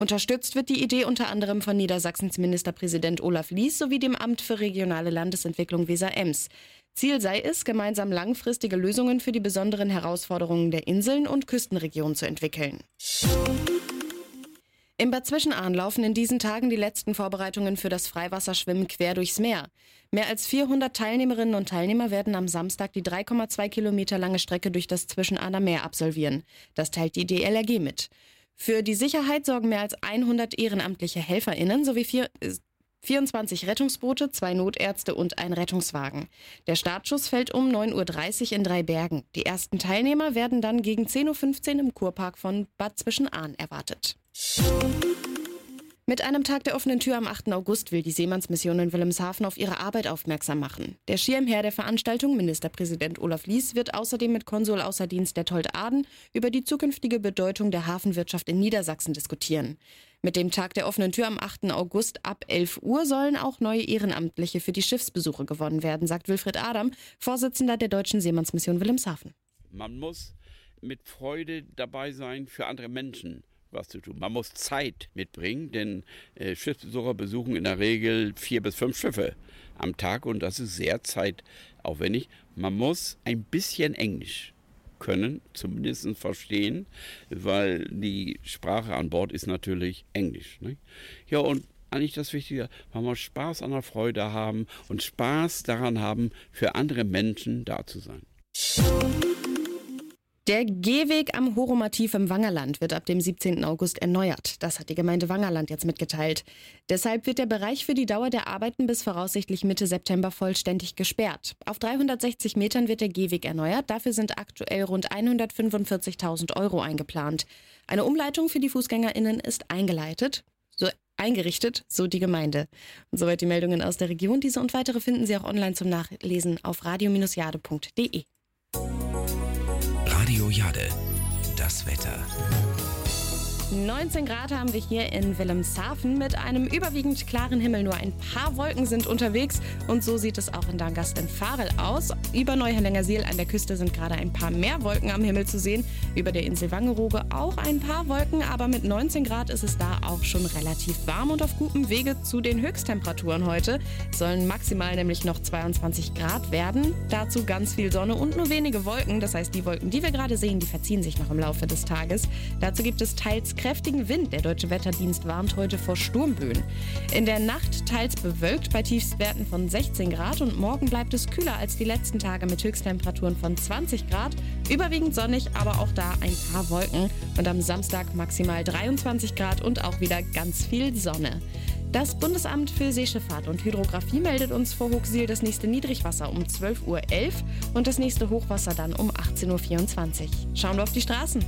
Unterstützt wird die Idee unter anderem von Niedersachsens Ministerpräsident Olaf Lies sowie dem Amt für regionale Landesentwicklung Weser-Ems. Ziel sei es, gemeinsam langfristige Lösungen für die besonderen Herausforderungen der Inseln und Küstenregionen zu entwickeln. In Bad Zwischenahn laufen in diesen Tagen die letzten Vorbereitungen für das Freiwasserschwimmen quer durchs Meer. Mehr als 400 Teilnehmerinnen und Teilnehmer werden am Samstag die 3,2 Kilometer lange Strecke durch das Zwischenahner Meer absolvieren. Das teilt die DLRG mit. Für die Sicherheit sorgen mehr als 100 ehrenamtliche HelferInnen sowie 24 Rettungsboote, 2 Notärzte und ein Rettungswagen. Der Startschuss fällt um 9.30 Uhr in Dreibergen. Die ersten Teilnehmer werden dann gegen 10.15 Uhr im Kurpark von Bad Zwischenahn erwartet. Mit einem Tag der offenen Tür am 8. August will die Seemannsmission in Wilhelmshaven auf ihre Arbeit aufmerksam machen. Der Schirmherr der Veranstaltung, Ministerpräsident Olaf Lies, wird außerdem mit Konsul außer Dienst Berthold Aden über die zukünftige Bedeutung der Hafenwirtschaft in Niedersachsen diskutieren. Mit dem Tag der offenen Tür am 8. August ab 11 Uhr sollen auch neue Ehrenamtliche für die Schiffsbesuche gewonnen werden, sagt Wilfried Adam, Vorsitzender der Deutschen Seemannsmission Wilhelmshaven. Man muss mit Freude dabei sein, für andere Menschen was zu tun. Man muss Zeit mitbringen, denn Schiffsbesucher besuchen in der Regel 4 bis 5 Schiffe am Tag und das ist sehr zeitaufwendig. Man muss ein bisschen Englisch können, zumindest verstehen, weil die Sprache an Bord ist natürlich Englisch. Ne? Ja, und eigentlich das Wichtige, man muss Spaß an der Freude haben und Spaß daran haben, für andere Menschen da zu sein. Der Gehweg am Horomativ im Wangerland wird ab dem 17. August erneuert. Das hat die Gemeinde Wangerland jetzt mitgeteilt. Deshalb wird der Bereich für die Dauer der Arbeiten bis voraussichtlich Mitte September vollständig gesperrt. Auf 360 Metern wird der Gehweg erneuert. Dafür sind aktuell rund 145.000 € eingeplant. Eine Umleitung für die FußgängerInnen ist eingerichtet, so die Gemeinde. Und soweit die Meldungen aus der Region. Diese und weitere finden Sie auch online zum Nachlesen auf radio-jade.de. Radio Jade, das Wetter. 19 Grad haben wir hier in Wilhelmshaven mit einem überwiegend klaren Himmel. Nur ein paar Wolken sind unterwegs und so sieht es auch in Darmstadt-Farel aus. Über Neuhellengersiel an der Küste sind gerade ein paar mehr Wolken am Himmel zu sehen. Über der Insel Wangerooge auch ein paar Wolken, aber mit 19 Grad ist es da auch schon relativ warm und auf gutem Wege zu den Höchsttemperaturen heute. Es sollen maximal nämlich noch 22 Grad werden. Dazu ganz viel Sonne und nur wenige Wolken. Das heißt, die Wolken, die wir gerade sehen, die verziehen sich noch im Laufe des Tages. Dazu gibt es teils kräftigen Wind. Der Deutsche Wetterdienst warnt heute vor Sturmböen. In der Nacht teils bewölkt bei Tiefstwerten von 16 Grad und morgen bleibt es kühler als die letzten Tage mit Höchsttemperaturen von 20 Grad. Überwiegend sonnig, aber auch da ein paar Wolken. Und am Samstag maximal 23 Grad und auch wieder ganz viel Sonne. Das Bundesamt für Seeschifffahrt und Hydrographie meldet uns vor Hooksiel das nächste Niedrigwasser um 12.11 Uhr und das nächste Hochwasser dann um 18.24 Uhr. Schauen wir auf die Straßen.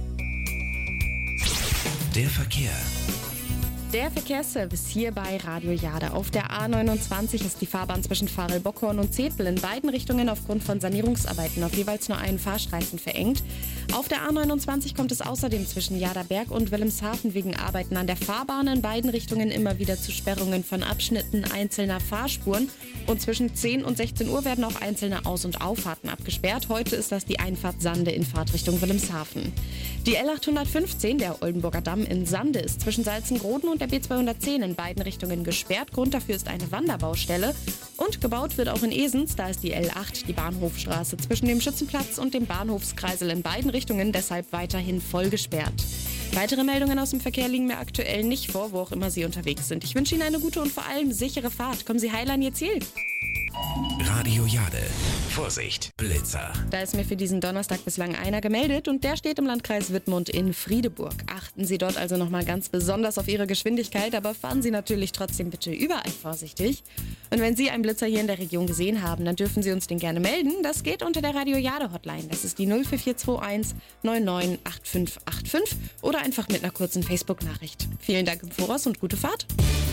Der Verkehr. Der Verkehrsservice hier bei Radio Jade. Auf der A29 ist die Fahrbahn zwischen Farel-Bockhorn und Zedel in beiden Richtungen aufgrund von Sanierungsarbeiten auf jeweils nur einen Fahrstreifen verengt. Auf der A29 kommt es außerdem zwischen Jaderberg und Wilhelmshaven wegen Arbeiten an der Fahrbahn in beiden Richtungen immer wieder zu Sperrungen von Abschnitten einzelner Fahrspuren. Und zwischen 10 und 16 Uhr werden auch einzelne Aus- und Auffahrten abgesperrt. Heute ist das die Einfahrt Sande in Fahrtrichtung Wilhelmshaven. Die L815, der Oldenburger Damm in Sande, ist zwischen Salzengroden und der B210 in beiden Richtungen gesperrt. Grund dafür ist eine Wanderbaustelle. Und gebaut wird auch in Esens, da ist die L8, die Bahnhofstraße, zwischen dem Schützenplatz und dem Bahnhofskreisel in beiden Richtungen deshalb weiterhin voll gesperrt. Weitere Meldungen aus dem Verkehr liegen mir aktuell nicht vor, wo auch immer Sie unterwegs sind. Ich wünsche Ihnen eine gute und vor allem sichere Fahrt. Kommen Sie heil an Ihr Ziel. Radio Jade. Vorsicht, Blitzer. Da ist mir für diesen Donnerstag bislang einer gemeldet und der steht im Landkreis Wittmund in Friedeburg. Achten Sie dort also nochmal ganz besonders auf Ihre Geschwindigkeit, aber fahren Sie natürlich trotzdem bitte überall vorsichtig. Und wenn Sie einen Blitzer hier in der Region gesehen haben, dann dürfen Sie uns den gerne melden. Das geht unter der Radio Jade Hotline. Das ist die 04421 998585 oder einfach mit einer kurzen Facebook-Nachricht. Vielen Dank im Voraus und gute Fahrt.